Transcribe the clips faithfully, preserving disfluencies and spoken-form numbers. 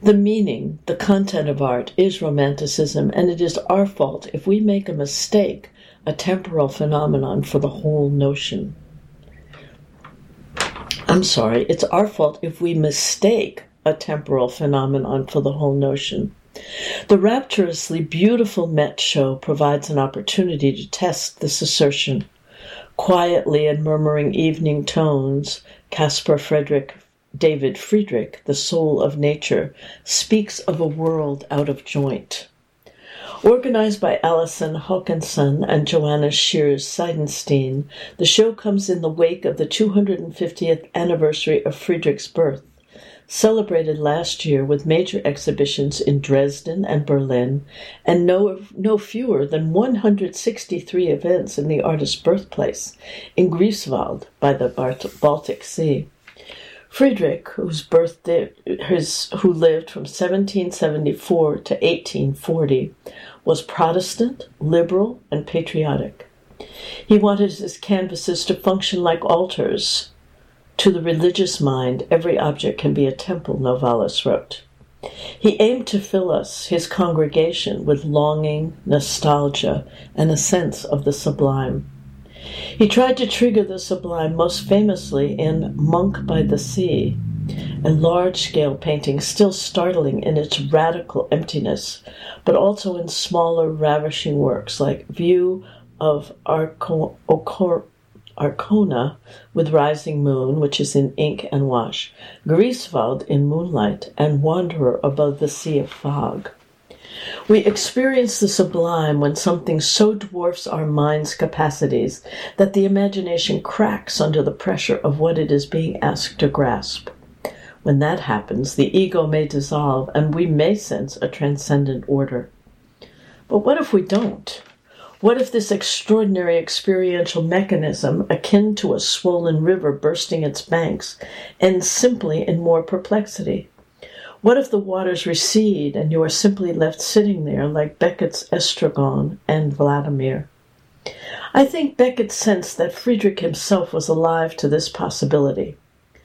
The meaning, the content of art is romanticism, and it is our fault if we make a mistake a temporal phenomenon for the whole notion. I'm sorry, it's our fault if we mistake a temporal phenomenon for the whole notion. The rapturously beautiful Met show provides an opportunity to test this assertion. Quietly in murmuring evening tones, Caspar Friedrich David Friedrich, the soul of nature, speaks of a world out of joint. Organized by Alison Hawkinson and Joanna Shears Seidenstein, the show comes in the wake of the two hundred fiftieth anniversary of Friedrich's birth, celebrated last year with major exhibitions in Dresden and Berlin, and no, no fewer than one hundred sixty-three events in the artist's birthplace, in Greifswald by the Baltic Sea. Friedrich, whose birthday, his, who lived from seventeen seventy-four to eighteen forty, was Protestant, liberal, and patriotic. He wanted his canvases to function like altars. To the religious mind, every object can be a temple, Novalis wrote. He aimed to fill us, his congregation, with longing, nostalgia, and a sense of the sublime. He tried to trigger the sublime most famously in Monk by the Sea, a large-scale painting still startling in its radical emptiness, but also in smaller, ravishing works like View of Arco- Ocor- Arcona with Rising Moon, which is in ink and wash, Greifswald in moonlight, and Wanderer above the Sea of Fog. We experience the sublime when something so dwarfs our mind's capacities that the imagination cracks under the pressure of what it is being asked to grasp. When that happens, the ego may dissolve and we may sense a transcendent order. But what if we don't? What if this extraordinary experiential mechanism, akin to a swollen river bursting its banks, ends simply in more perplexity? What if the waters recede and you are simply left sitting there like Beckett's Estragon and Vladimir? I think Beckett sensed that Friedrich himself was alive to this possibility.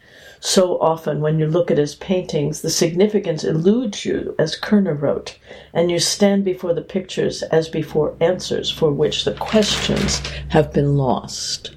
So often when you look at his paintings, the significance eludes you, as Kerner wrote, and you stand before the pictures as before answers for which the questions have been lost.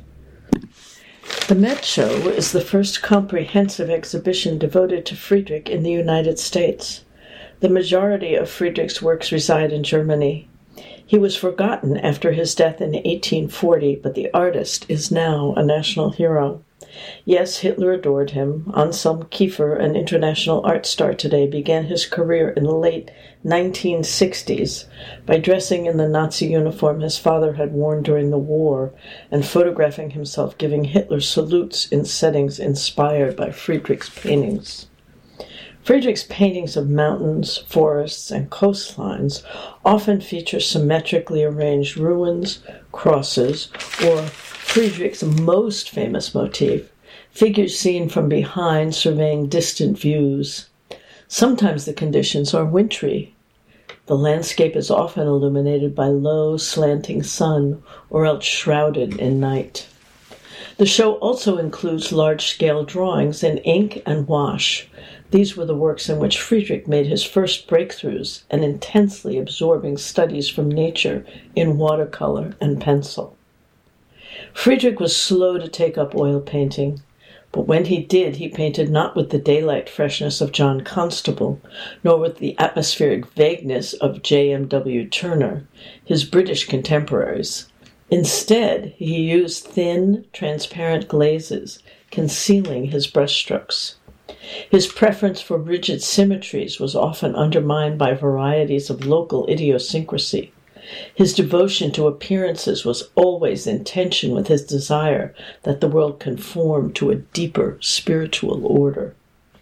The Met Show is the first comprehensive exhibition devoted to Friedrich in the United States. The majority of Friedrich's works reside in Germany. He was forgotten after his death in eighteen forty, but the artist is now a national hero. Yes, Hitler adored him. Anselm Kiefer, an international art star today, began his career in the late nineteen sixties by dressing in the Nazi uniform his father had worn during the war and photographing himself giving Hitler salutes in settings inspired by Friedrich's paintings. Friedrich's paintings of mountains, forests, and coastlines often feature symmetrically arranged ruins, crosses, or Friedrich's most famous motif, figures seen from behind surveying distant views. Sometimes the conditions are wintry. The landscape is often illuminated by low, slanting sun, or else shrouded in night. The show also includes large-scale drawings in ink and wash. These were the works in which Friedrich made his first breakthroughs and intensely absorbing studies from nature in watercolor and pencil. Friedrich was slow to take up oil painting, but when he did, he painted not with the daylight freshness of John Constable, nor with the atmospheric vagueness of J M W Turner, his British contemporaries. Instead, he used thin, transparent glazes, concealing his brushstrokes. His preference for rigid symmetries was often undermined by varieties of local idiosyncrasy. His devotion to appearances was always in tension with his desire that the world conform to a deeper spiritual order.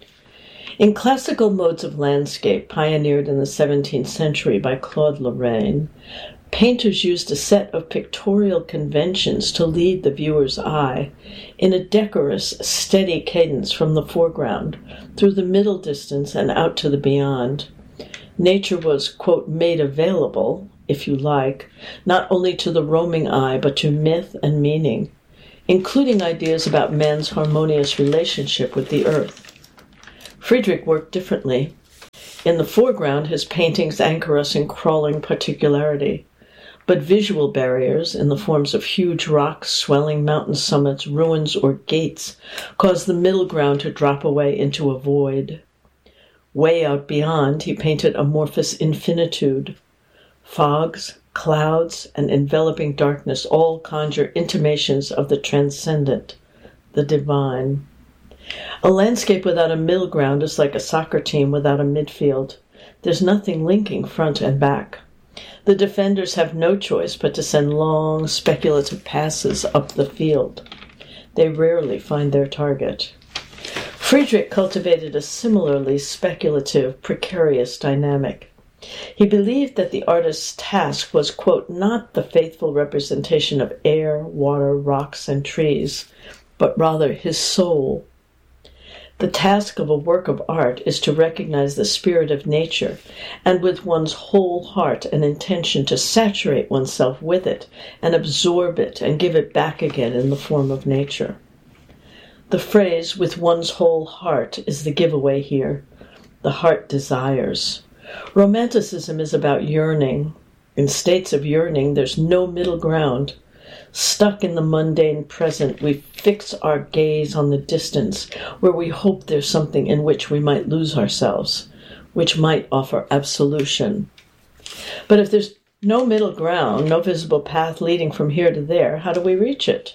In classical modes of landscape pioneered in the seventeenth century by Claude Lorraine, painters used a set of pictorial conventions to lead the viewer's eye in a decorous, steady cadence from the foreground through the middle distance and out to the beyond. Nature was, quote, made available, if you like, not only to the roaming eye, but to myth and meaning, including ideas about man's harmonious relationship with the earth. Friedrich worked differently. In the foreground, his paintings anchor us in crawling particularity. But visual barriers, in the forms of huge rocks, swelling mountain summits, ruins, or gates, cause the middle ground to drop away into a void. Way out beyond, he painted amorphous infinitude. Fogs, clouds, and enveloping darkness all conjure intimations of the transcendent, the divine. A landscape without a middle ground is like a soccer team without a midfield. There's nothing linking front and back. The defenders have no choice but to send long, speculative passes up the field. They rarely find their target. Friedrich cultivated a similarly speculative, precarious dynamic. He believed that the artist's task was, quote, not the faithful representation of air, water, rocks, and trees, but rather his soul. The task of a work of art is to recognize the spirit of nature, and with one's whole heart and intention to saturate oneself with it, and absorb it, and give it back again in the form of nature. The phrase, with one's whole heart, is the giveaway here. The heart desires. Romanticism is about yearning. In states of yearning, there's no middle ground. Stuck in the mundane present, we fix our gaze on the distance, where we hope there's something in which we might lose ourselves, which might offer absolution. But if there's no middle ground, no visible path leading from here to there, how do we reach it?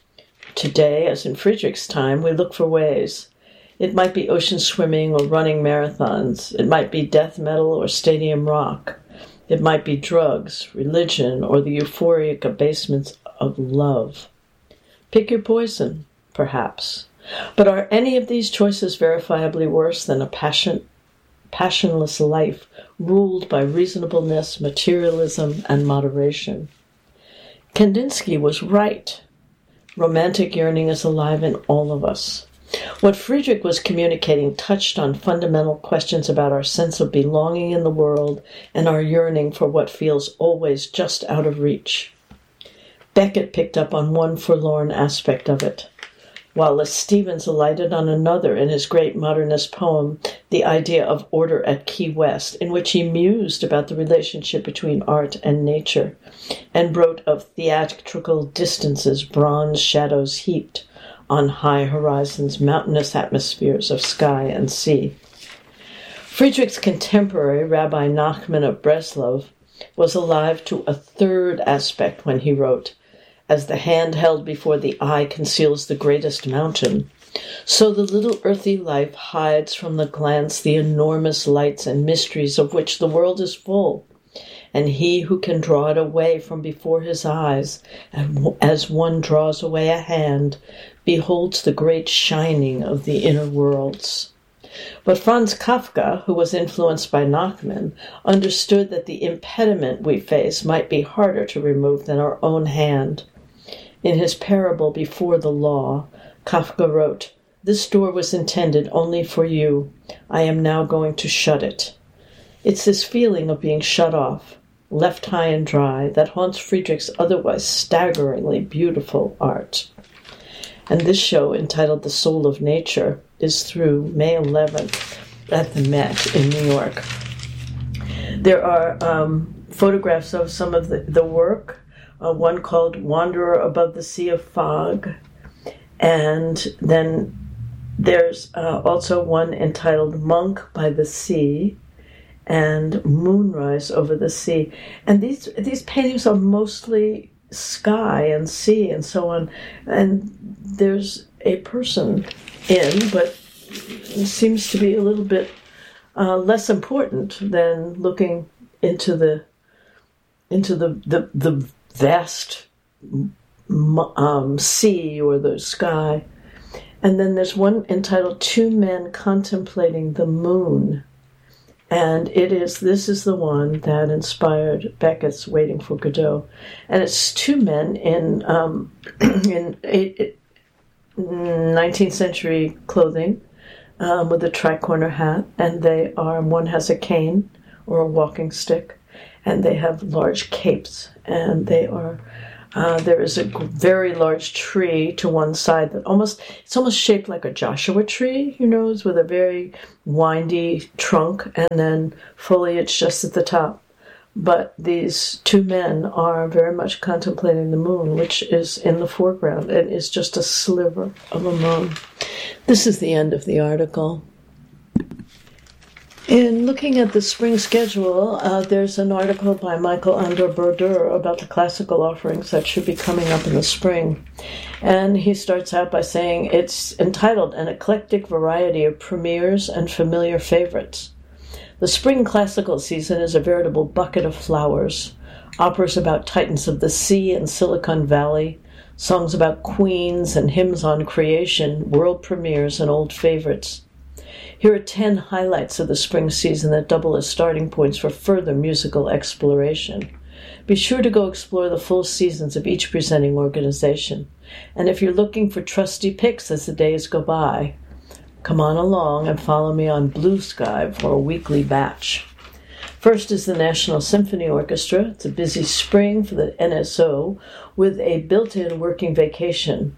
Today, as in Friedrich's time, we look for ways. It might be ocean swimming or running marathons. It might be death metal or stadium rock. It might be drugs, religion, or the euphoric abasements of love. Pick your poison, perhaps. But are any of these choices verifiably worse than a passion, passionless life ruled by reasonableness, materialism, and moderation? Kandinsky was right. Romantic yearning is alive in all of us. What Friedrich was communicating touched on fundamental questions about our sense of belonging in the world and our yearning for what feels always just out of reach. Beckett picked up on one forlorn aspect of it, while Stevens alighted on another in his great modernist poem, The Idea of Order at Key West, in which he mused about the relationship between art and nature, and wrote of theatrical distances, bronze shadows heaped on high horizons, mountainous atmospheres of sky and sea. Friedrich's contemporary, Rabbi Nachman of Breslov, was alive to a third aspect when he wrote, "As the hand held before the eye conceals the greatest mountain, so the little earthy life hides from the glance the enormous lights and mysteries of which the world is full, and he who can draw it away from before his eyes, as one draws away a hand, beholds the great shining of the inner worlds." But Franz Kafka, who was influenced by Nachman, understood that the impediment we face might be harder to remove than our own hand. In his parable Before the Law, Kafka wrote, "This door was intended only for you. I am now going to shut it." It's this feeling of being shut off, left high and dry, that haunts Friedrich's otherwise staggeringly beautiful art. And this show, entitled The Soul of Nature, is through May eleventh at the Met in New York. There are um, photographs of some of the, the work, uh, one called Wanderer Above the Sea of Fog, and then there's uh, also one entitled Monk by the Sea, and Moonrise Over the Sea. And these these paintings are mostly sky and sea and so on. And there's a person in, but it seems to be a little bit uh, less important than looking into the into the the, the vast um, sea or the sky. And then there's one entitled Two Men Contemplating the Moon. And it is, this is the one that inspired Beckett's Waiting for Godot. And it's two men in um, in eight, nineteenth century clothing um, with a tri-corner hat. And they are, one has a cane or a walking stick, and they have large capes. And they are Uh, there is a very large tree to one side that almost, it's almost shaped like a Joshua tree, you know, with a very windy trunk and then foliage just at the top. But these two men are very much contemplating the moon, which is in the foreground. It is just a sliver of a moon. This is the end of the article. In looking at the spring schedule, uh, there's an article by Michael Andor Brodeur about the classical offerings that should be coming up in the spring. And he starts out by saying it's entitled An Eclectic Variety of Premieres and Familiar Favorites. The spring classical season is a veritable bucket of flowers. Operas about titans of the sea and Silicon Valley, songs about queens and hymns on creation, world premieres, and old favorites. Here are ten highlights of the spring season that double as starting points for further musical exploration. Be sure to go explore the full seasons of each presenting organization. And if you're looking for trusty picks as the days go by, come on along and follow me on Blue Sky for a weekly batch. First is the National Symphony Orchestra. It's a busy spring for the N S O with a built-in working vacation.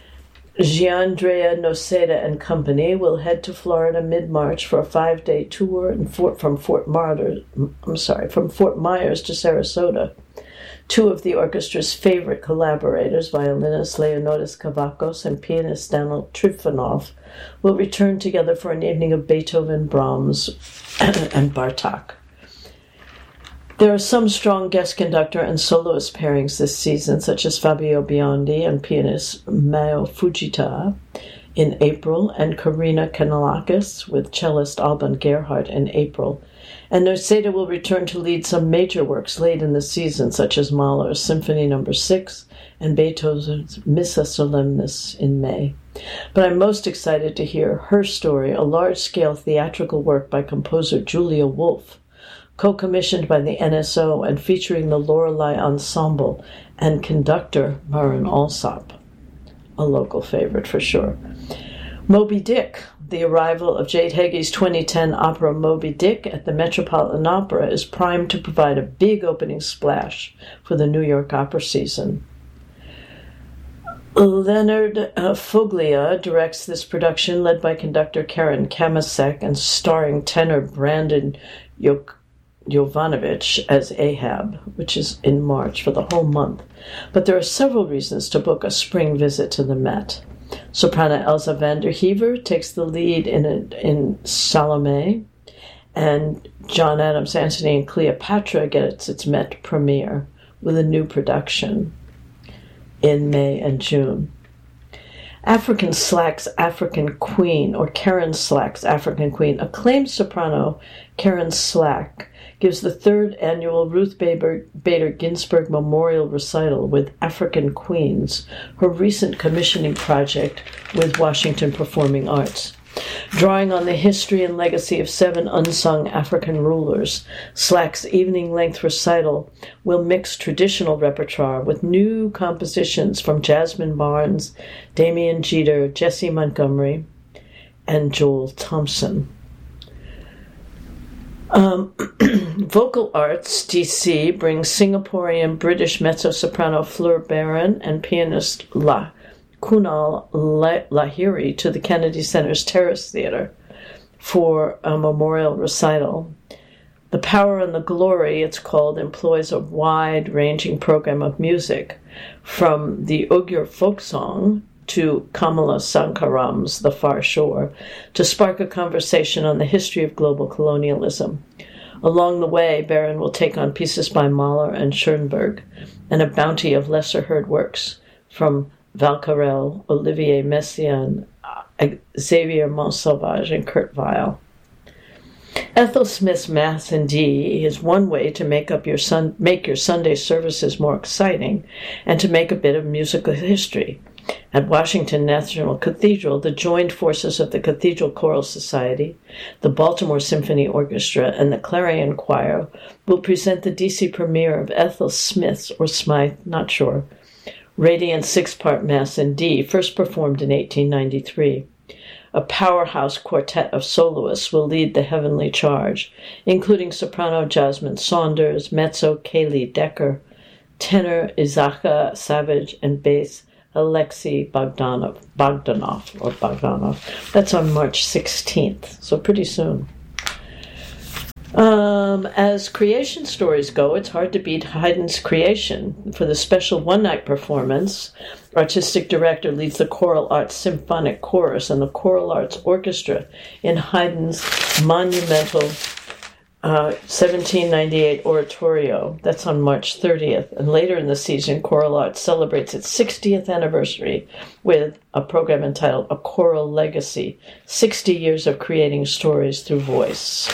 Giandrea Noceda and Company will head to Florida mid-March for a five-day tour in Fort, from Fort Myers. I'm sorry, from Fort Myers to Sarasota. Two of the orchestra's favorite collaborators, violinist Leonidas Kavakos and pianist Daniel Trifonov, will return together for an evening of Beethoven, Brahms, and Bartok. There are some strong guest conductor and soloist pairings this season, such as Fabio Biondi and pianist Mao Fujita in April, and Karina Kanalakis with cellist Alban Gerhardt in April. And Noceda will return to lead some major works late in the season, such as Mahler's Symphony Number six and Beethoven's Missa Solemnis in May. But I'm most excited to hear Her Story, a large-scale theatrical work by composer Julia Wolf, co-commissioned by the N S O and featuring the Lorelei Ensemble and conductor Marin Alsop, a local favorite for sure. Moby Dick, the arrival of Jade Hage's twenty ten opera Moby Dick at the Metropolitan Opera, is primed to provide a big opening splash for the New York opera season. Leonard uh, Foglia directs this production, led by conductor Karen Kamasek and starring tenor Brandon Yok. Jovanovic as Ahab, which is in March for the whole month. But there are several reasons to book a spring visit to the Met. Soprano Elsa van der Heever takes the lead in a, in Salome, and John Adams Antony and Cleopatra gets its Met premiere with a new production in May and June. African Slack's African Queen, or Karen Slack's African Queen, acclaimed soprano Karen Slack gives the third annual Ruth Bader, Bader Ginsburg Memorial Recital with African Queens, her recent commissioning project with Washington Performing Arts. Drawing on the history and legacy of seven unsung African rulers, Slack's evening-length recital will mix traditional repertoire with new compositions from Jasmine Barnes, Damian Jeter, Jessie Montgomery, and Joel Thompson. Um, Vocal Arts D C brings Singaporean British mezzo-soprano Fleur Barron and pianist La Kunal Lahiri to the Kennedy Center's Terrace Theater for a memorial recital. The Power and the Glory, it's called, employs a wide-ranging program of music, from the Ugyur folk song to Kamala Sankaram's The Far Shore, to spark a conversation on the history of global colonialism. Along the way, Barron will take on pieces by Mahler and Schoenberg, and a bounty of lesser-heard works from Valcarel, Olivier Messiaen, Xavier Montsauvage, and Kurt Weill. Ethel Smith's Mass in D is one way to make up your sun, make your Sunday services more exciting and to make a bit of musical history. At Washington National Cathedral, the joined forces of the Cathedral Choral Society, the Baltimore Symphony Orchestra, and the Clarion Choir will present the D C premiere of Ethel Smith's, or Smythe, not sure, Radiant six-part Mass in D, first performed in eighteen ninety-three. A powerhouse quartet of soloists will lead the heavenly charge, including soprano Jasmine Saunders, mezzo Kaylee Decker, tenor Izaka Savage, and bass Alexei Bogdanov, Bogdanov, or Bogdanov. That's on March sixteenth, so pretty soon. Um, as creation stories go, it's hard to beat Haydn's Creation. For the special one-night performance, artistic director leads the Choral Arts Symphonic Chorus and the Choral Arts Orchestra in Haydn's monumental uh, seventeen ninety-eight oratorio. That's on March thirtieth. And later in the season, Choral Arts celebrates its sixtieth anniversary with a program entitled A Choral Legacy, sixty years of creating stories through voice.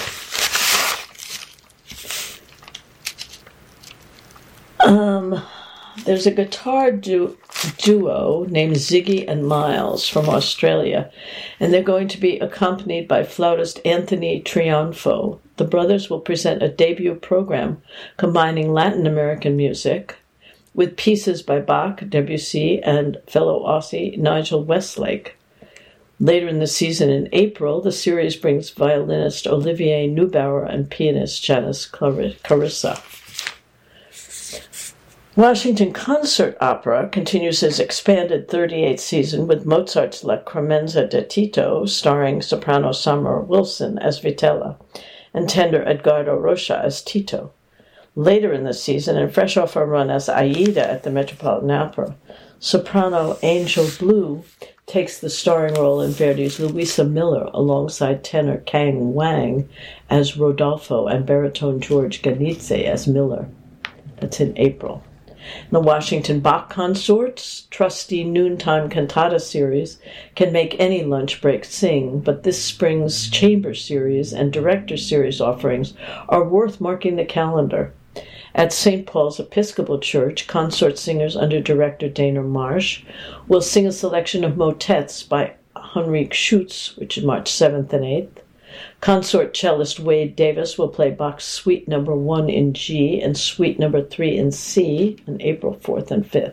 Um, there's a guitar du- duo named Ziggy and Miles from Australia, and they're going to be accompanied by flautist Anthony Triunfo. The brothers will present a debut program combining Latin American music with pieces by Bach, Debussy, and fellow Aussie Nigel Westlake. Later in the season, in April, the series brings violinist Olivier Neubauer and pianist Janice Carissa. Washington Concert Opera continues its expanded thirty-eighth season with Mozart's La Clemenza de Tito, starring soprano Summer Wilson as Vitella and tenor Edgardo Rocha as Tito. Later in the season, and fresh off a run as Aida at the Metropolitan Opera, soprano Angel Blue takes the starring role in Verdi's Louisa Miller alongside tenor Kang Wang as Rodolfo and baritone George Ganitze as Miller. That's in April. The Washington Bach Consort's trusty noontime cantata series can make any lunch break sing, but this spring's chamber series and director series offerings are worth marking the calendar. At Saint Paul's Episcopal Church, consort singers under director Dana Marsh will sing a selection of motets by Heinrich Schütz, which is March seventh and eighth. Consort cellist Wade Davis will play Bach's Suite Number One in G and Suite Number Three in C on April fourth and fifth.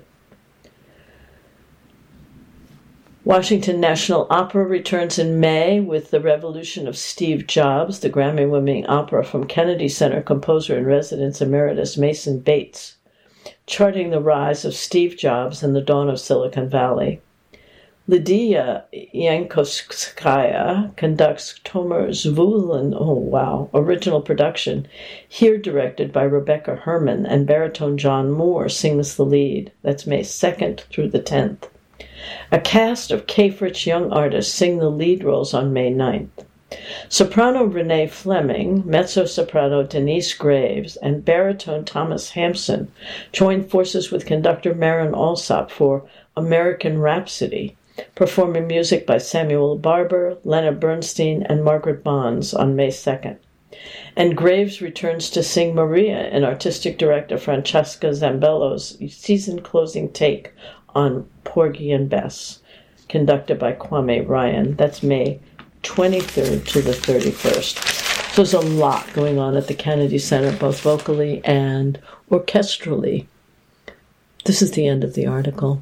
Washington National Opera returns in May with The Revolution of Steve Jobs, the Grammy-winning opera from Kennedy Center composer in residence emeritus Mason Bates, charting the rise of Steve Jobs and the dawn of Silicon Valley. Lydia Yankovskaya conducts Tomer Zvulin, oh wow, original production, here directed by Rebecca Herman, and baritone John Moore sings the lead. That's May second through the tenth. A cast of Cambridge young artists sing the lead roles on May ninth. Soprano Renee Fleming, mezzo-soprano Denise Graves, and baritone Thomas Hampson join forces with conductor Marin Alsop for American Rhapsody, performing music by Samuel Barber, Leonard Bernstein, and Margaret Bonds on May second. And Graves returns to sing Maria in artistic director Francesca Zambello's season-closing take on Porgy and Bess, conducted by Kwame Ryan. That's May twenty-third to the thirty-first. So there's a lot going on at the Kennedy Center, both vocally and orchestrally. This is the end of the article.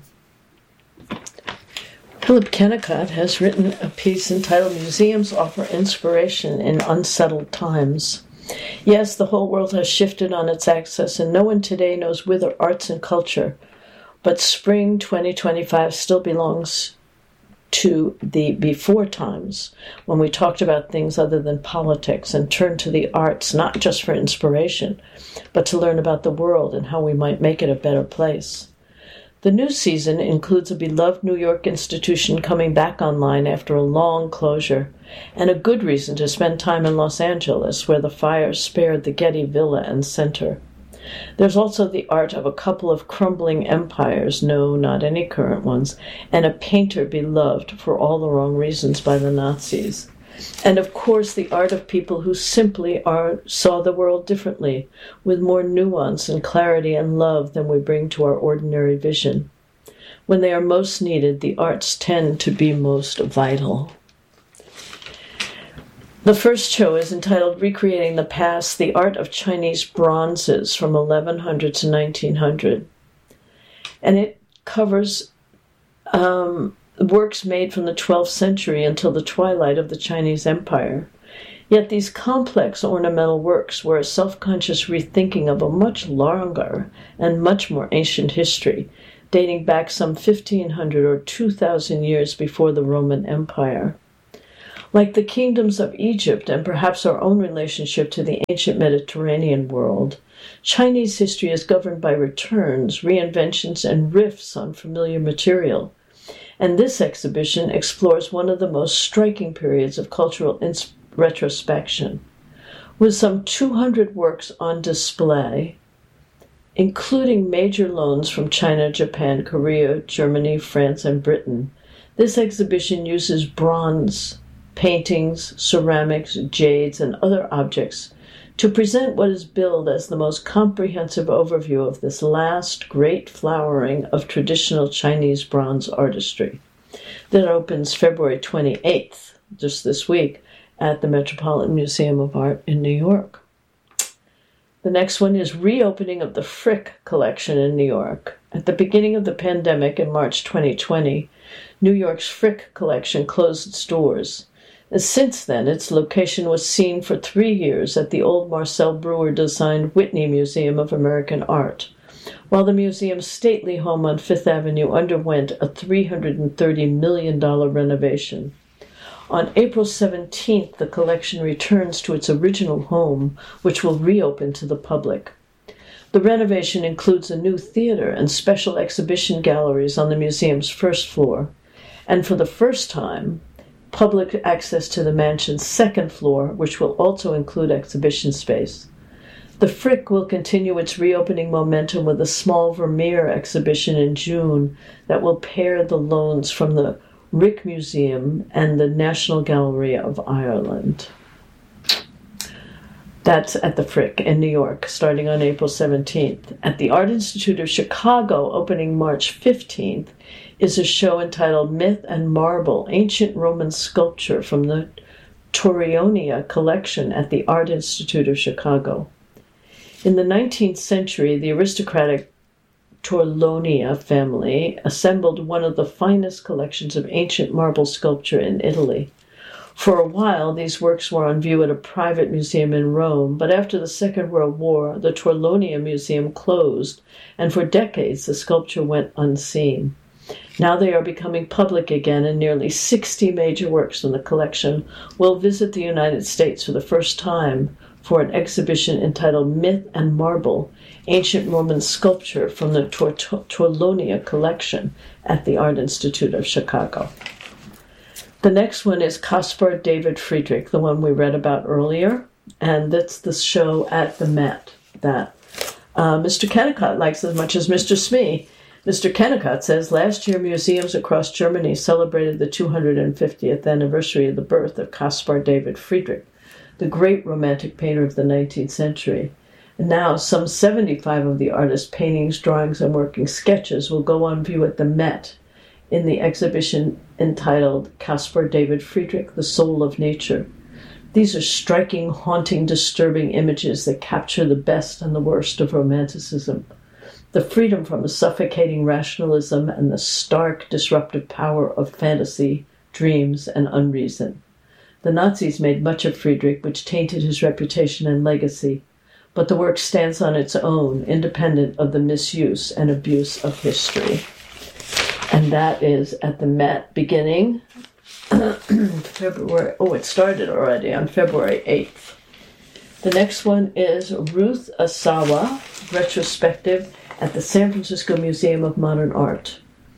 Philip Kennicott has written a piece entitled Museums Offer Inspiration in Unsettled Times. Yes, the whole world has shifted on its axis, and no one today knows whither arts and culture. But spring twenty twenty-five still belongs to the before times, when we talked about things other than politics and turned to the arts, not just for inspiration, but to learn about the world and how we might make it a better place. The new season includes a beloved New York institution coming back online after a long closure, and a good reason to spend time in Los Angeles, where the fires spared the Getty Villa and Center. There's also the art of a couple of crumbling empires, no, not any current ones, and a painter beloved for all the wrong reasons by the Nazis. And of course the art of people who simply are saw the world differently, with more nuance and clarity and love than we bring to our ordinary vision. When they are most needed, the arts tend to be most vital. The first show is entitled Recreating the Past, the Art of Chinese Bronzes from eleven hundred to nineteen hundred. And it covers um, works made from the twelfth century until the twilight of the Chinese Empire. Yet these complex ornamental works were a self-conscious rethinking of a much longer and much more ancient history, dating back some fifteen hundred or two thousand years before the Roman Empire. Like the kingdoms of Egypt and perhaps our own relationship to the ancient Mediterranean world, Chinese history is governed by returns, reinventions, and riffs on familiar material. And this exhibition explores one of the most striking periods of cultural ins- retrospection. With some two hundred works on display, including major loans from China, Japan, Korea, Germany, France, and Britain, this exhibition uses bronze, paintings, ceramics, jades, and other objects to present what is billed as the most comprehensive overview of this last great flowering of traditional Chinese bronze artistry. That opens February twenty-eighth, just this week, at the Metropolitan Museum of Art in New York. The next one is reopening of the Frick collection in New York. At the beginning of the pandemic in March twenty twenty, New York's Frick collection closed its doors. And since then, its location was seen for three years at the old Marcel Breuer-designed Whitney Museum of American Art, while the museum's stately home on Fifth Avenue underwent a three hundred thirty million dollars renovation. On April seventeenth, the collection returns to its original home, which will reopen to the public. The renovation includes a new theater and special exhibition galleries on the museum's first floor, and for the first time, public access to the mansion's second floor, which will also include exhibition space. The Frick will continue its reopening momentum with a small Vermeer exhibition in June that will pair the loans from the Rick Museum and the National Gallery of Ireland. That's at the Frick in New York, starting on April seventeenth. At the Art Institute of Chicago, opening March fifteenth, is a show entitled Myth and Marble, Ancient Roman Sculpture from the Torlonia Collection at the Art Institute of Chicago. In the nineteenth century, the aristocratic Torlonia family assembled one of the finest collections of ancient marble sculpture in Italy. For a while, these works were on view at a private museum in Rome, but after the Second World War, the Torlonia Museum closed, and for decades the sculpture went unseen. Now they are becoming public again, and nearly sixty major works in the collection will visit the United States for the first time for an exhibition entitled Myth and Marble, Ancient Roman Sculpture from the Tor- Torlonia Collection at the Art Institute of Chicago. The next one is Caspar David Friedrich, the one we read about earlier, and that's the show at the Met that uh, Mister Kennicott likes as much as Mister Smee. Mister Kennicott says, last year museums across Germany celebrated the two hundred fiftieth anniversary of the birth of Caspar David Friedrich, the great romantic painter of the nineteenth century. And now some seventy-five of the artist's paintings, drawings, and working sketches will go on view at the Met in the exhibition entitled Caspar David Friedrich, The Soul of Nature. These are striking, haunting, disturbing images that capture the best and the worst of Romanticism, the freedom from a suffocating rationalism and the stark, disruptive power of fantasy, dreams, and unreason. The Nazis made much of Friedrich, which tainted his reputation and legacy, but the work stands on its own, independent of the misuse and abuse of history. And that is at the Met beginning February, oh, it started already on February eighth. The next one is Ruth Asawa, retrospective at the San Francisco Museum of Modern Art.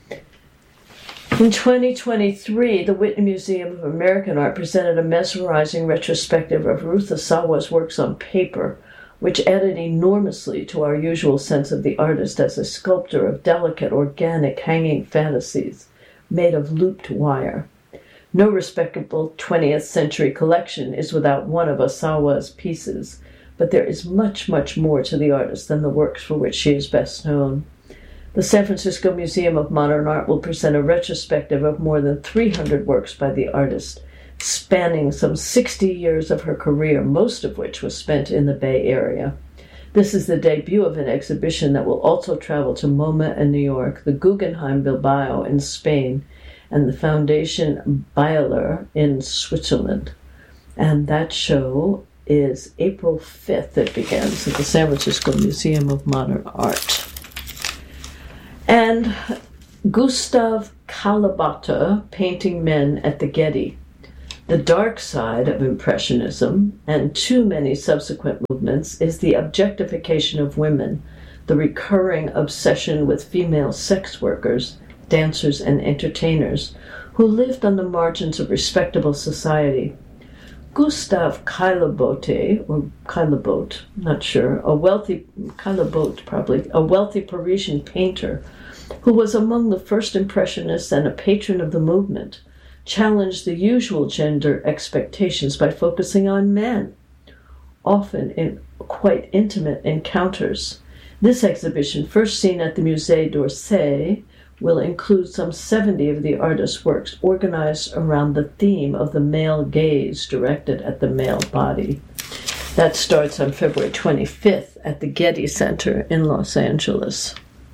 In twenty twenty-three, the Whitney Museum of American Art presented a mesmerizing retrospective of Ruth Asawa's works on paper, which added enormously to our usual sense of the artist as a sculptor of delicate, organic, hanging fantasies made of looped wire. No respectable twentieth century collection is without one of Asawa's pieces, but there is much, much more to the artist than the works for which she is best known. The San Francisco Museum of Modern Art will present a retrospective of more than three hundred works by the artist, spanning some sixty years of her career, most of which was spent in the Bay Area. This is the debut of an exhibition that will also travel to MoMA in New York, the Guggenheim Bilbao in Spain, and the Foundation Bayerler in Switzerland. And that show is April fifth. It begins at the San Francisco Museum of Modern Art. And Gustav Kalibata, Painting Men at the Getty. The dark side of Impressionism, and too many subsequent movements, is the objectification of women, the recurring obsession with female sex workers, dancers, and entertainers who lived on the margins of respectable society. Gustav Caillebotte, or Caillebotte, not sure, a wealthy, Caillebotte probably, a wealthy Parisian painter who was among the first Impressionists and a patron of the movement, challenged the usual gender expectations by focusing on men, often in quite intimate encounters. This exhibition, first seen at the Musée d'Orsay, will include some seventy of the artist's works organized around the theme of the male gaze directed at the male body. That starts on February twenty-fifth at the Getty Center in Los Angeles.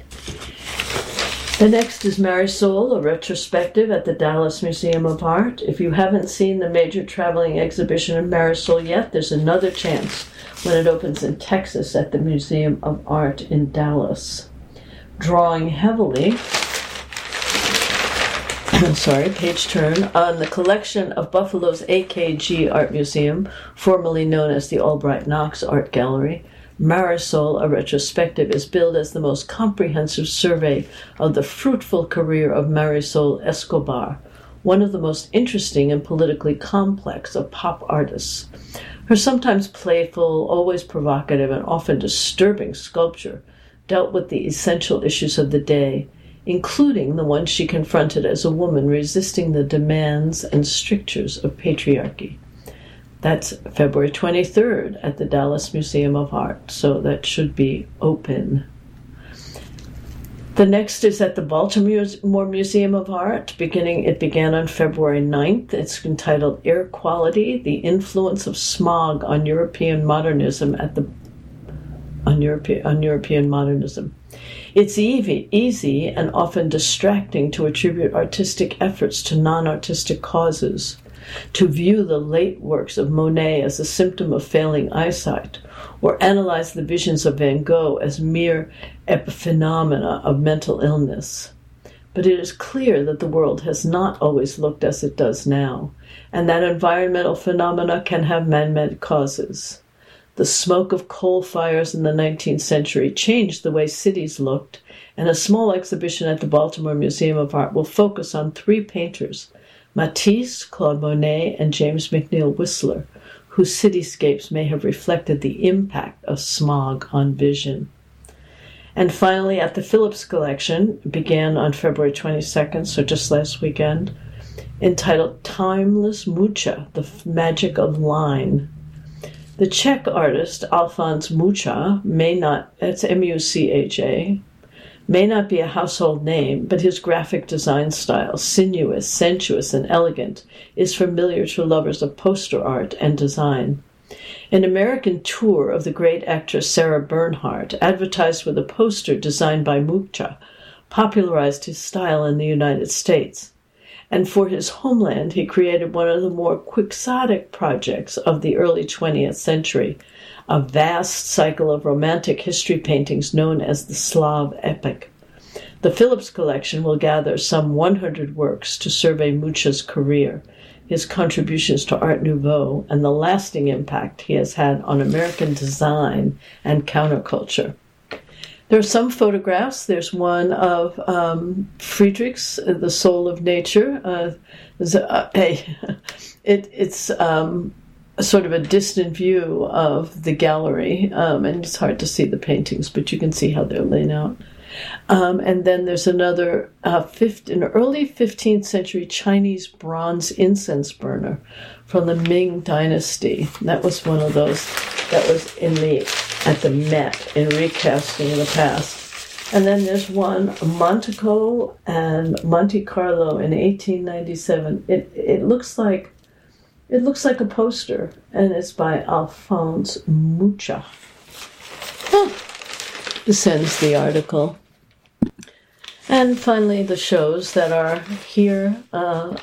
The next is Marisol, a retrospective at the Dallas Museum of Art. If you haven't seen the major traveling exhibition of Marisol yet, there's another chance when it opens in Texas at the Museum of Art in Dallas. Drawing heavily, sorry, page turn, on the collection of Buffalo's A K G Art Museum, formerly known as the Albright Knox Art Gallery, Marisol, a retrospective, is billed as the most comprehensive survey of the fruitful career of Marisol Escobar, one of the most interesting and politically complex of pop artists. Her sometimes playful, always provocative, and often disturbing sculpture dealt with the essential issues of the day, including the ones she confronted as a woman resisting the demands and strictures of patriarchy. That's February twenty-third at the Dallas Museum of Art, so that should be open. The next is at the Baltimore Museum of Art. Beginning, it began on February ninth. It's entitled Air Quality, the Influence of Smog on European Modernism at the on, Europe, on European Modernism. It's easy, easy and often distracting to attribute artistic efforts to non-artistic causes, to view the late works of Monet as a symptom of failing eyesight, or analyze the visions of Van Gogh as mere epiphenomena of mental illness. But it is clear that the world has not always looked as it does now, and that environmental phenomena can have man-made causes. The smoke of coal fires in the nineteenth century changed the way cities looked, and a small exhibition at the Baltimore Museum of Art will focus on three painters, Matisse, Claude Monet, and James McNeill Whistler, whose cityscapes may have reflected the impact of smog on vision. And finally, at the Phillips Collection, began on February twenty-second, so just last weekend, entitled Timeless Mucha, the Magic of Line. The Czech artist Alphonse Mucha may not, that's M U C H A, may not be a household name, but his graphic design style, sinuous, sensuous, and elegant, is familiar to lovers of poster art and design. An American tour of the great actress Sarah Bernhardt, advertised with a poster designed by Mucha, popularized his style in the United States. And for his homeland, he created one of the more quixotic projects of the early twentieth century, a vast cycle of romantic history paintings known as the Slav epic. The Phillips Collection will gather some one hundred works to survey Mucha's career, his contributions to Art Nouveau, and the lasting impact he has had on American design and counterculture. There are some photographs. There's one of um, Friedrich's The Soul of Nature. Uh, a, a, it, it's um, a sort of a distant view of the gallery, um, and it's hard to see the paintings, but you can see how they're laid out. Um, and then there's another uh, fifth, an early fifteenth century Chinese bronze incense burner from the Ming Dynasty. That was one of those that was in the at the Met in recasting in the past. And then there's one, Monaco and Monte Carlo in eighteen ninety-seven. It it looks like it looks like a poster, and it's by Alphonse Mucha. Huh. This ends the article. And finally, the shows that are here uh,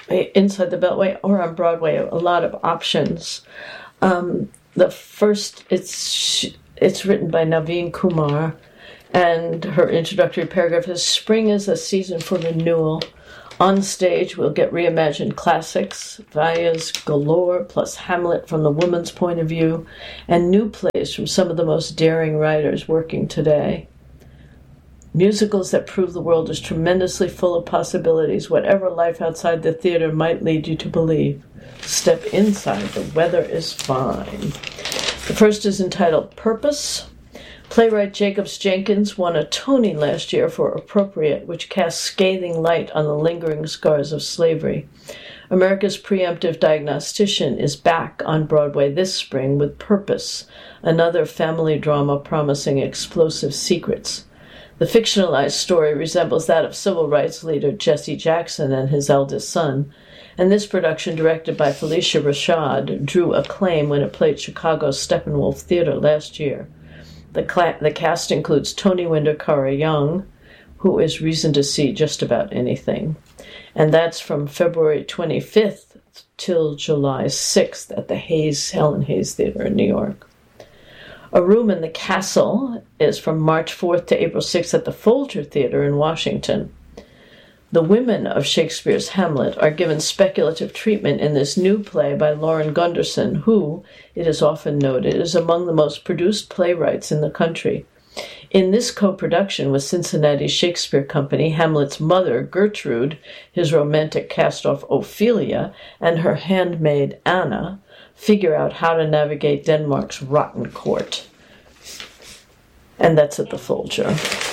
inside the Beltway or on Broadway, a lot of options. Um, the first, it's it's written by Naveen Kumar, and her introductory paragraph is, "Spring is a season for renewal. On stage, we'll get reimagined classics, Vallas galore, plus Hamlet from the woman's point of view, and new plays from some of the most daring writers working today. Musicals that prove the world is tremendously full of possibilities, whatever life outside the theater might lead you to believe. Step inside, the weather is fine." The first is entitled Purpose. Playwright Jacobs Jenkins won a Tony last year for Appropriate, which casts scathing light on the lingering scars of slavery. America's preemptive diagnostician is back on Broadway this spring with Purpose, another family drama promising explosive secrets. The fictionalized story resembles that of civil rights leader Jesse Jackson and his eldest son, and this production, directed by Felicia Rashad, drew acclaim when it played Chicago's Steppenwolf Theater last year. The, cla- the cast includes Tony winner Cara Young, who is reason to see just about anything. And that's from February twenty-fifth till July sixth at the Hayes, Helen Hayes Theater in New York. A Room in the Castle is from March fourth to April sixth at the Folger Theater in Washington. The women of Shakespeare's Hamlet are given speculative treatment in this new play by Lauren Gunderson, who, it is often noted, is among the most produced playwrights in the country. In this co-production with Cincinnati Shakespeare Company, Hamlet's mother, Gertrude, his romantic cast-off Ophelia, and her handmaid Anna figure out how to navigate Denmark's rotten court. And that's at the Folger.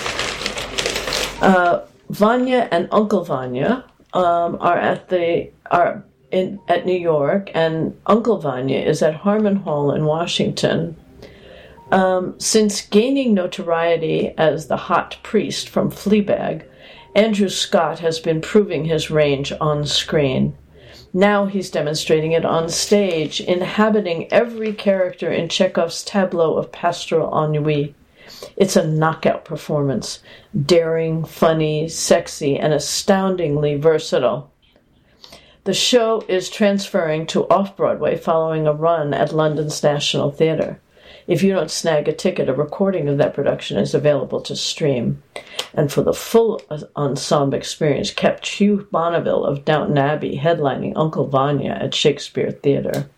Uh, Vanya and Uncle Vanya um, are at the are in at New York, and Uncle Vanya is at Harmon Hall in Washington. Um, since gaining notoriety as the hot priest from Fleabag, Andrew Scott has been proving his range on screen. Now he's demonstrating it on stage, inhabiting every character in Chekhov's tableau of pastoral ennui. It's a knockout performance, daring, funny, sexy, and astoundingly versatile. The show is transferring to Off-Broadway following a run at London's National Theatre. If you don't snag a ticket, a recording of that production is available to stream. And for the full ensemble experience, kept Hugh Bonneville of Downton Abbey headlining Uncle Vanya at Shakespeare Theatre.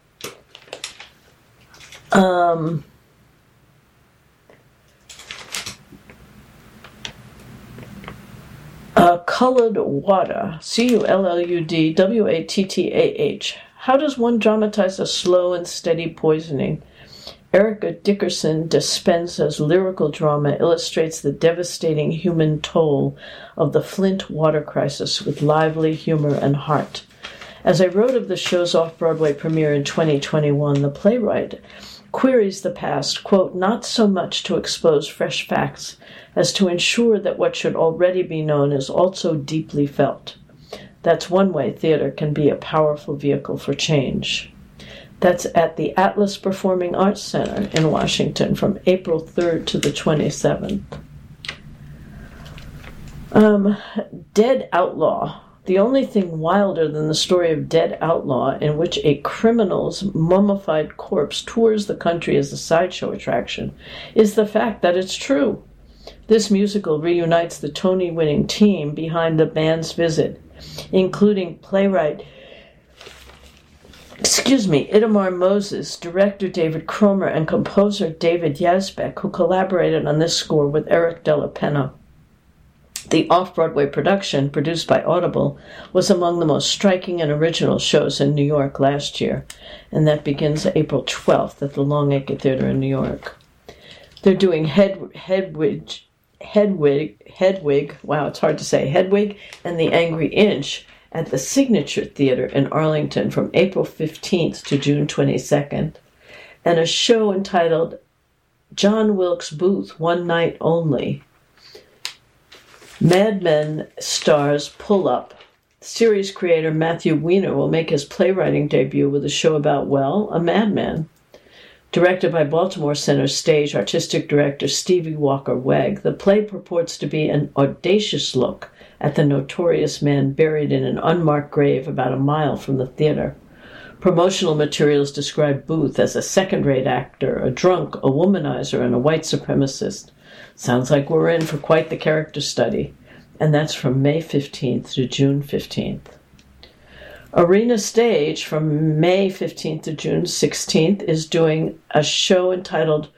Um... Uh, Colored Water, C U L L U D W A T T A H. How does one dramatize a slow and steady poisoning? Erica Dickerson Despenza's lyrical drama illustrates the devastating human toll of the Flint water crisis with lively humor and heart. As I wrote of the show's off-Broadway premiere in twenty twenty-one, the playwright queries the past, quote, not so much to expose fresh facts as to ensure that what should already be known is also deeply felt. That's one way theater can be a powerful vehicle for change. That's at the Atlas Performing Arts Center in Washington from April third to the twenty-seventh. Um, Dead Outlaw. The only thing wilder than the story of Dead Outlaw, in which a criminal's mummified corpse tours the country as a sideshow attraction, is the fact that it's true. This musical reunites the Tony-winning team behind the band's visit, including playwright, excuse me, Itamar Moses, director David Cromer, and composer David Yazbek, who collaborated on this score with Eric Della Penna. The off-Broadway production, produced by Audible, was among the most striking and original shows in New York last year, and that begins April twelfth at the Longacre Theater in New York. They're doing Hed, Hedwig, Hedwig, Hedwig, wow, it's hard to say, Hedwig and the Angry Inch at the Signature Theater in Arlington from April fifteenth to June twenty-second, and a show entitled John Wilkes Booth, One Night Only. Mad Men stars Pull Up. Series creator Matthew Weiner will make his playwriting debut with a show about, well, a madman. Directed by Baltimore Center stage artistic director Stevie Walker Wegg, the play purports to be an audacious look at the notorious man buried in an unmarked grave about a mile from the theater. Promotional materials describe Booth as a second-rate actor, a drunk, a womanizer, and a white supremacist. Sounds like we're in for quite the character study. And that's from May fifteenth to June fifteenth. Arena Stage from May fifteenth to June sixteenth is doing a show entitled